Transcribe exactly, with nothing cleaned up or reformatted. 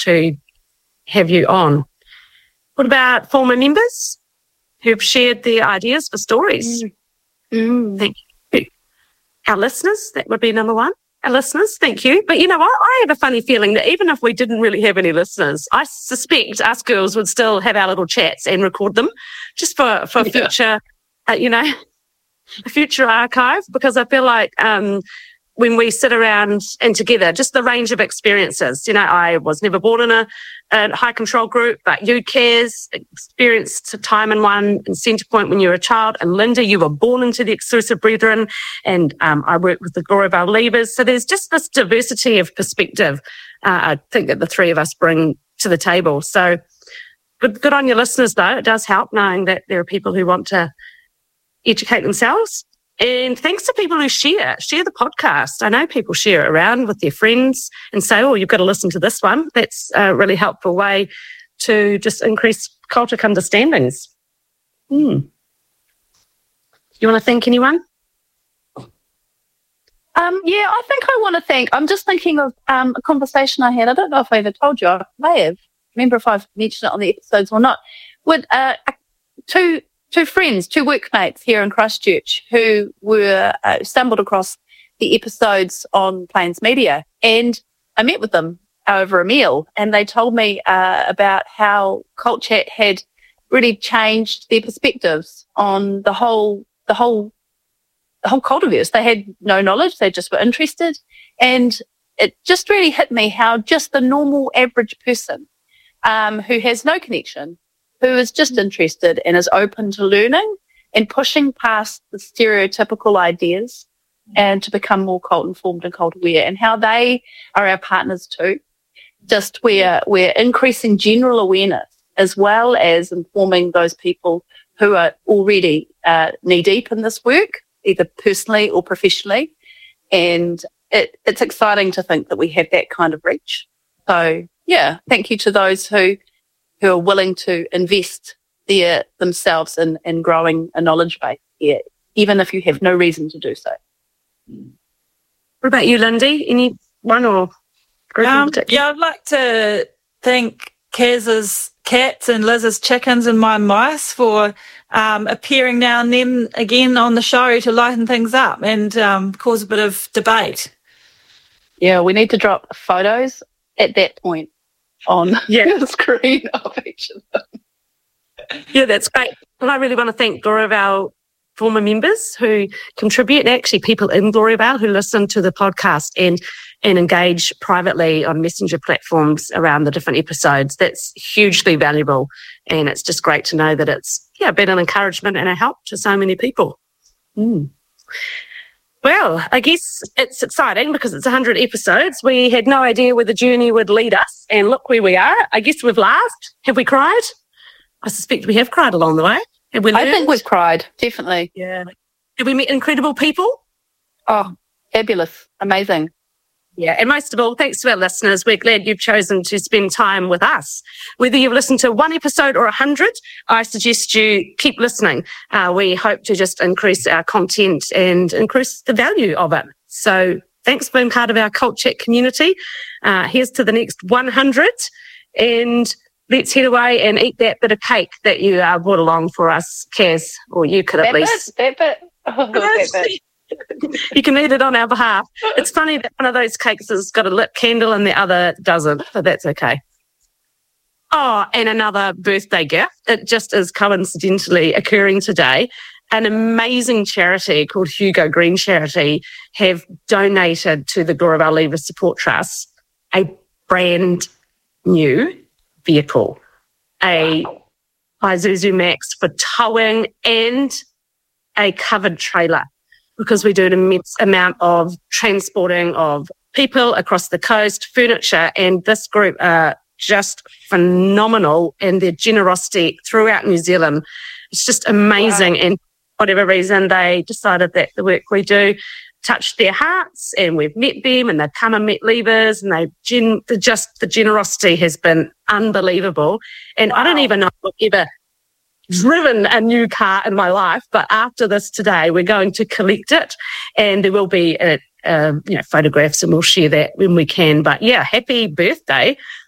to have you on. What about former members who've shared their ideas for stories? Mm. Mm. Thank you. Our listeners, that would be number one. Our listeners, thank you. But you know what? I have a funny feeling that even if we didn't really have any listeners, I suspect us girls would still have our little chats and record them just for, for Yeah. future, uh, you know, a future archive, because I feel like um, when we sit around and together, just the range of experiences, you know, I was never born in a, a high control group, but you, Kaz, experienced a time in one in Centrepoint when you were a child, and Linda, you were born into the Exclusive Brethren, and um, I worked with the Glory Vale Leavers. So there's just this diversity of perspective uh, I think that the three of us bring to the table. So good, good on your listeners, though. It does help knowing that there are people who want to educate themselves. And thanks to people who share, share the podcast. I know people share it around with their friends and say, oh, you've got to listen to this one. That's a really helpful way to just increase cultic understandings. Hmm. You want to thank anyone? Um, yeah, I think I want to thank, I'm just thinking of um, a conversation I had. I don't know if I ever told you. I may have. Remember if I've mentioned it on the episodes or not. With uh, two two friends, two workmates here in Christchurch who were uh, stumbled across the episodes on Plains Media, and I met with them over a meal, and they told me uh, about how Cult Chat had really changed their perspectives on the whole the whole the whole cultiverse. They had no knowledge; they just were interested, and it just really hit me how just the normal average person um, who has no connection, who is just interested and is open to learning and pushing past the stereotypical ideas and to become more cult informed and cult aware, and how they are our partners too. Just we're, we're increasing general awareness as well as informing those people who are already uh, knee deep in this work, either personally or professionally. And it, it's exciting to think that we have that kind of reach. So yeah, thank you to those who who are willing to invest their themselves in, in growing a knowledge base here, even if you have no reason to do so. What about you, Lindy? Anyone or group um, in particular? Yeah, I'd like to thank Kaz's cats and Liz's chickens and my mice for um, appearing now and then again on the show to lighten things up and um, cause a bit of debate. Yeah, we need to drop photos at that point on Yeah. the screen of each of them. Yeah, that's great. And I really want to thank Glory Vale former members who contribute, and actually people in Glory Vale who listen to the podcast and and engage privately on messenger platforms around the different episodes. That's hugely valuable, and it's just great to know that it's yeah been an encouragement and a help to so many people. Mm. Well, I guess it's exciting because it's one hundred episodes. We had no idea where the journey would lead us, and look where we are. I guess we've laughed. Have we cried? I suspect we have cried along the way. Have we learned? I think we've cried, definitely. Yeah. Have we met incredible people? Oh, fabulous. Amazing. Yeah, and most of all, thanks to our listeners. We're glad you've chosen to spend time with us. Whether you've listened to one episode or a hundred, I suggest you keep listening. Uh, we hope to just increase our content and increase the value of it. So thanks for being part of our Cult Chat community. Uh, here's to the next one hundred, and let's head away and eat that bit of cake that you uh, brought along for us, Kaz, or you could at That least. bit, that bit. Oh, that bit. You can eat it on our behalf. It's funny that one of those cakes has got a lit candle and the other doesn't, but that's okay. Oh, and another birthday gift. It just is coincidentally occurring today. An amazing charity called Hugo Green Charity have donated to the Glory Vale Leavers Support Trust a brand new vehicle, a Wow. Isuzu Max for towing and a covered trailer, because we do an immense amount of transporting of people across the coast, furniture, and this group are just phenomenal in their generosity throughout New Zealand. It's just amazing. Wow. And for whatever reason, they decided that the work we do touched their hearts, and we've met them, and they've come and met Leavers, and they gen- the, just the generosity has been unbelievable. And wow. I don't even know if I've ever driven a new car in my life, but after this today, we're going to collect it, and there will be a, a, you know, photographs, and we'll share that when we can. But yeah, happy birthday